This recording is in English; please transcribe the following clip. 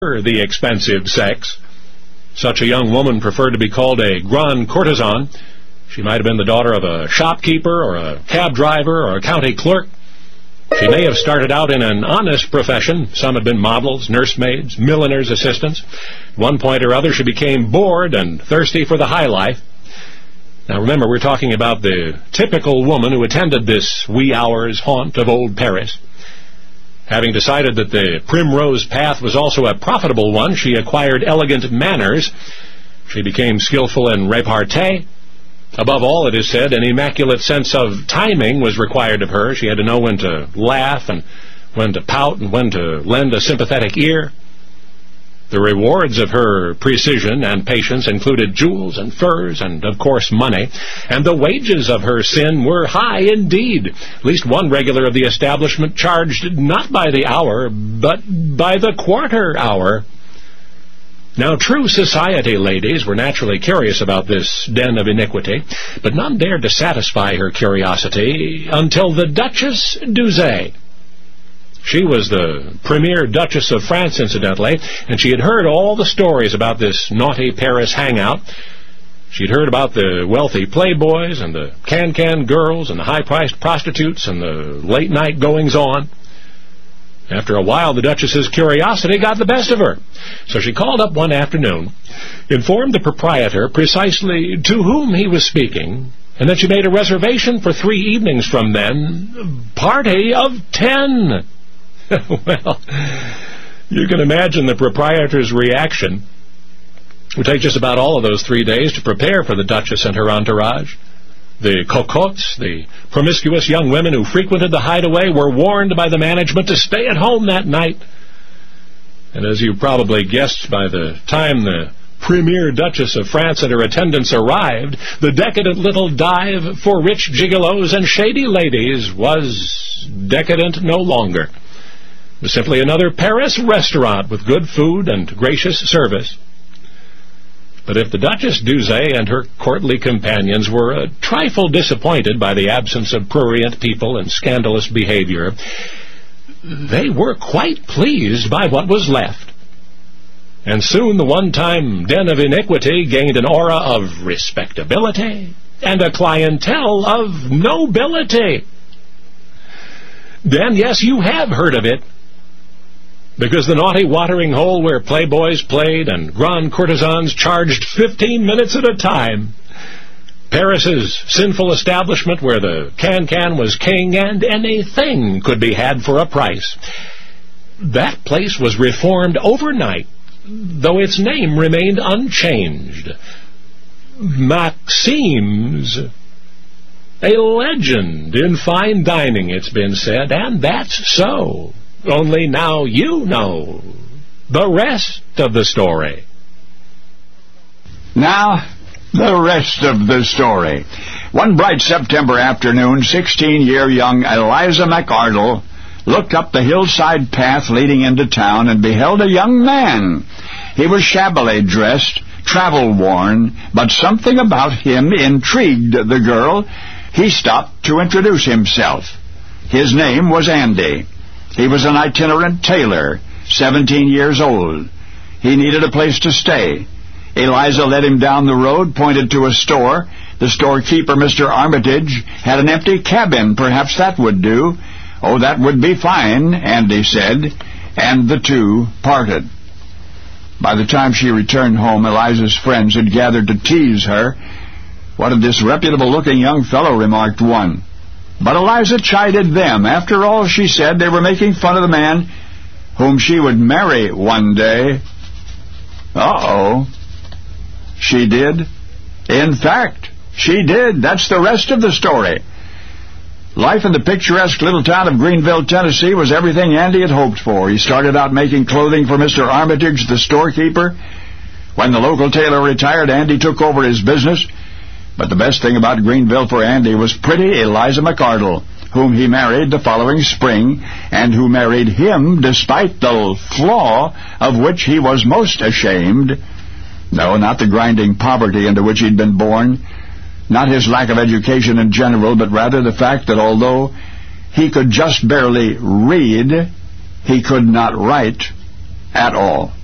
the expensive sex. Such a young woman preferred to be called a grande courtesan. She might have been the daughter of a shopkeeper or a cab driver or a county clerk. She may have started out in an honest profession. Some had been models, nursemaids, milliners' assistants. At one point or other, she became bored and thirsty for the high life. Now remember, we're talking about the typical woman who attended this wee hours haunt of old Paris. Having decided that the primrose path was also a profitable one, she acquired elegant manners. She became skillful in repartee. Above all, it is said, an immaculate sense of timing was required of her. She had to know when to laugh and when to pout and when to lend a sympathetic ear. The rewards of her precision and patience included jewels and furs and, of course, money. And the wages of her sin were high indeed. At least one regular of the establishment charged not by the hour, but by the quarter hour. Now, true society ladies were naturally curious about this den of iniquity, but none dared to satisfy her curiosity until the Duchess d'Ursay. She was the premier Duchess of France, incidentally, and she had heard all the stories about this naughty Paris hangout. She'd heard about the wealthy playboys and the can-can girls and the high-priced prostitutes and the late-night goings-on. After a while, the Duchess's curiosity got the best of her. So she called up one afternoon, informed the proprietor precisely to whom he was speaking, and that she made a reservation for 3 evenings from then. Party of 10! Well, you can imagine the proprietor's reaction. It would take just about all of those 3 days to prepare for the Duchess and her entourage. The cocottes, the promiscuous young women who frequented the hideaway, were warned by the management to stay at home that night. And as you probably guessed, by the time the premier Duchess of France and her attendants arrived, the decadent little dive for rich gigolos and shady ladies was decadent no longer. It was simply another Paris restaurant with good food and gracious service. But if the Duchess d'Ursay and her courtly companions were a trifle disappointed by the absence of prurient people and scandalous behavior, they were quite pleased by what was left. And soon the one-time den of iniquity gained an aura of respectability and a clientele of nobility. Dan, yes, you have heard of it. Because the naughty watering hole where playboys played and grande courtesans charged 15 minutes at a time. Paris's sinful establishment where the can-can was king and anything could be had for a price. That place was reformed overnight, though its name remained unchanged. Maxime's. A legend in fine dining, it's been said, and that's so. Only now you know the rest of the story. Now, the rest of the story. One bright September afternoon, 16-year young Eliza McArdle looked up the hillside path leading into town and beheld a young man. He was shabbily dressed, travel-worn, but something about him intrigued the girl. He stopped to introduce himself. His name was Andy. He was an itinerant tailor, 17 years old. He needed a place to stay. Eliza led him down the road, pointed to a store. The storekeeper, Mr. Armitage, had an empty cabin. Perhaps that would do. Oh, that would be fine, Andy said, and the two parted. By the time she returned home, Eliza's friends had gathered to tease her. What a disreputable-looking young fellow, remarked one. But Eliza chided them. After all, she said, they were making fun of the man whom she would marry one day. Uh-oh. She did? In fact, she did. That's the rest of the story. Life in the picturesque little town of Greenville, Tennessee was everything Andy had hoped for. He started out making clothing for Mr. Armitage, the storekeeper. When the local tailor retired, Andy took over his business. But the best thing about Greenville for Andy was pretty Eliza McArdle, whom he married the following spring, and who married him despite the flaw of which he was most ashamed. No, not the grinding poverty into which he'd been born, not his lack of education in general, but rather the fact that although he could just barely read, he could not write at all.